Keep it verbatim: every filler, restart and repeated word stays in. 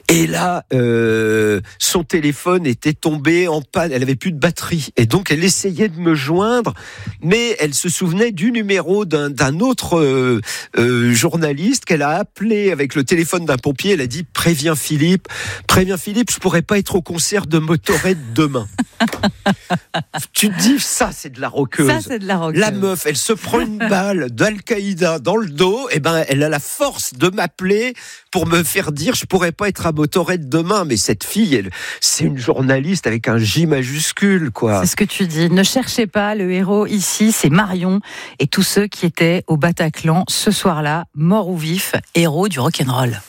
Et là, euh, son téléphone était tombé en panne, elle avait plus de batterie. Et donc, elle essayait de me joindre, mais elle se souvenait du numéro d'un, d'un autre euh, euh, journaliste qu'elle a appelé avec le téléphone d'un pompier. Elle a dit « Préviens Philippe, préviens Philippe, je pourrais pas être au concert de Motörhead demain. » Tu te dis, ça c'est de la rockeuse. Ça, c'est de la rockeuse. La meuf, elle se prend une balle d'Al-Qaïda dans le dos, et ben elle a la force de m'appeler pour me faire dire je pourrais pas être à Motörhead demain. Mais cette fille, elle, c'est une journaliste avec un J majuscule, quoi. C'est ce que tu dis. Ne cherchez pas, le héros ici, c'est Marion et tous ceux qui étaient au Bataclan ce soir-là, morts ou vifs, héros du rock'n'roll.